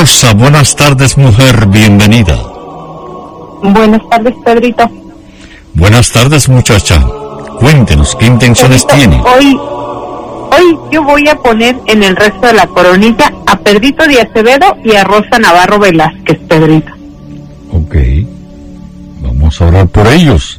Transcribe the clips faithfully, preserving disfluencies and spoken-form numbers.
Rosa, buenas tardes, mujer, bienvenida. Buenas tardes, Pedrito. Buenas tardes, muchacha. Cuéntenos, ¿qué intenciones Pedrito, tiene? Hoy, hoy yo voy a poner en el resto de la coronilla a Pedrito de Acevedo y a Rosa Navarro Velázquez, Pedrito. Ok. Vamos a orar por ellos.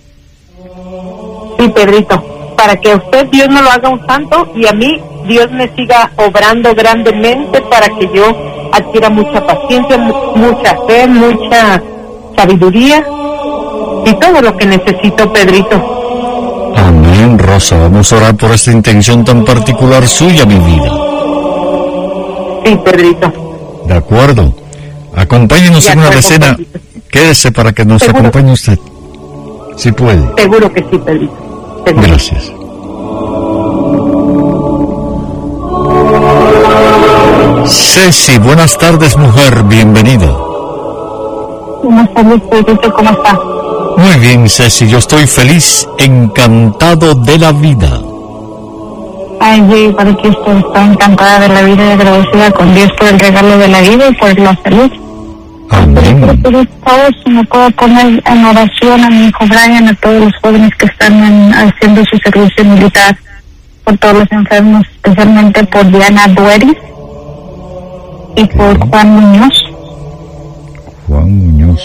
Sí, Pedrito. Para que a usted Dios no lo haga un santo y a mí Dios me siga obrando grandemente para que yo adquiera mucha paciencia, mucha fe, mucha sabiduría y todo lo que necesito, Pedrito. Amén, Rosa. Vamos a orar por esta intención tan particular suya, mi vida. Sí, Pedrito. De acuerdo. Acompáñenos De en una acuerdo, decena. Pedrito. Quédese para que nos Seguro. acompañe usted. Si puede. Seguro que sí, Pedrito. Seguro. Gracias. Ceci, buenas tardes, mujer, bienvenida. Buenas tardes, Pedrito, ¿cómo está? Muy bien, Ceci, yo estoy feliz, encantado de la vida. Ay, sí, para que usted está encantada de la vida y agradecida con Dios por el regalo de la vida y por la salud. Amén. Por favor, si me puedo poner en oración a mi hijo Brian, a todos los jóvenes que están en, haciendo su servicio militar, por todos los enfermos, especialmente por Diana Dueris y por Ok. Juan Muñoz. Juan Muñoz.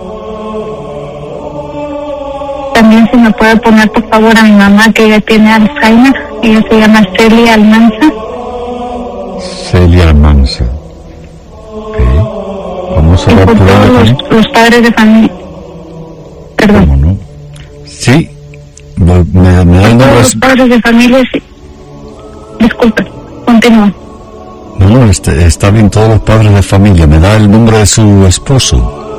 También si me puede poner por favor a mi mamá, que ella tiene Alzheimer, ella se llama Celia Almanza. Celia Almanza. Ok. Vamos a Y orar por por ella todos también. los, los padres de familia. Perdón. ¿Cómo no? Sí. Lo- Me, me da el Por todos nombre. los padres de familia, sí. Disculpe, continúa. No, no, este, está bien, todos los padres de familia. Me da el nombre de su esposo.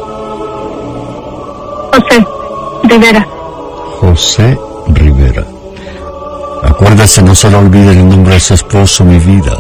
José Rivera. José Rivera. Acuérdese, no se le olvide el nombre de su esposo, mi vida.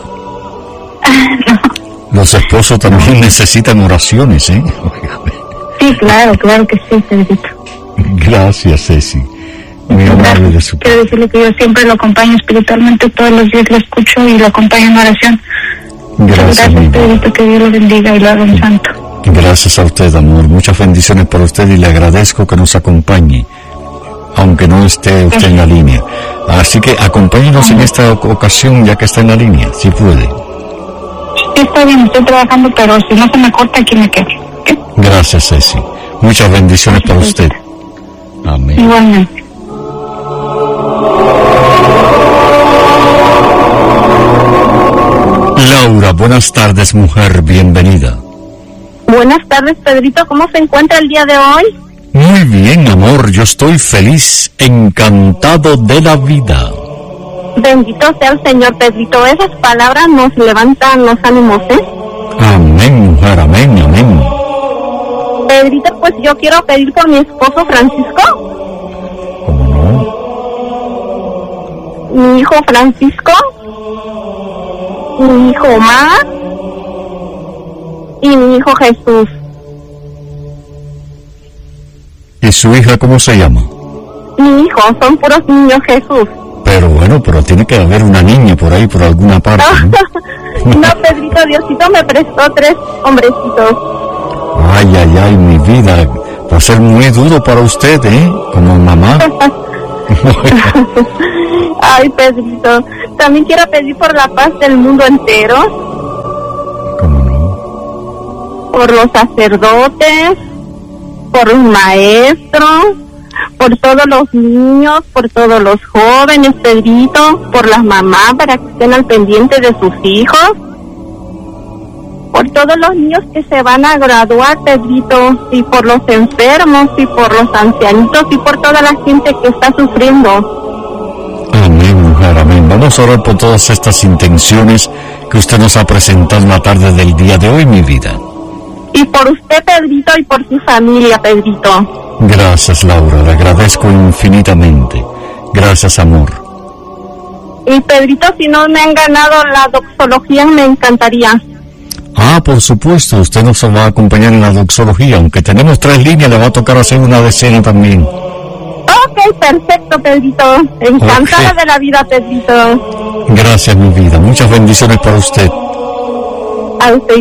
Los esposos también necesitan oraciones, ¿eh? Sí, claro, claro que sí, Pedrito. Gracias, Ceci. Muy amable de su Quiero parte. decirle que yo siempre lo acompaño espiritualmente, todos los días lo escucho y lo acompaño en oración. Gracias, mi Gracias, vida. Pedrito, que Dios lo bendiga y lo haga un santo. Gracias a usted, amor. Muchas bendiciones para usted y le agradezco que nos acompañe, aunque no esté usted en la línea. Así que acompáñenos en esta oc- ocasión, ya que está en la línea, si puede. Sí, está bien, estoy trabajando, pero si no se me corta, aquí me quedo. ¿Ok? Gracias, Ceci. Muchas bendiciones para usted. Amén. Igualmente. Laura, buenas tardes, mujer, bienvenida. Buenas tardes, Pedrito. ¿Cómo se encuentra el día de hoy? Muy bien, amor, yo estoy feliz, encantado de la vida. Bendito sea el Señor, Pedrito. Esas palabras nos levantan los ánimos, ¿eh? Amén, mujer, amén, amén. Pedrito, pues yo quiero pedir por mi esposo Francisco, ¿Cómo no? mi hijo Francisco, mi hijo Omar y mi hijo Jesús. ¿Y su hija cómo se llama? Mi hijo, son puros niños, Jesús. Pero bueno, pero tiene que haber una niña por ahí, por alguna parte, ¿no? No, Pedrito, Diosito me prestó tres hombrecitos. Ay, ay, ay, mi vida, va a ser muy duro para usted, ¿eh? Como mamá. Ay, Pedrito, también quiero pedir por la paz del mundo entero, ¿Cómo no? por los sacerdotes, por los maestros, por todos los niños, por todos los jóvenes, Pedrito, por las mamás para que estén al pendiente de sus hijos, por todos los niños que se van a graduar, Pedrito, y por los enfermos, y por los ancianitos, y por toda la gente que está sufriendo. Amén, mujer, amén. Vamos a orar por todas estas intenciones que usted nos ha presentado en la tarde del día de hoy, mi vida. Y por usted, Pedrito, y por su familia, Pedrito. Gracias, Laura, le agradezco infinitamente. Gracias, amor. Y Pedrito, si no me han ganado la doxología, me encantaría. Ah, por supuesto, usted nos va a acompañar en la doxología. Aunque tenemos tres líneas, le va a tocar hacer una decena también. Ok, perfecto, Pedrito. Encantada Ok. de la vida, Pedrito. Gracias, mi vida. Muchas bendiciones para usted. A usted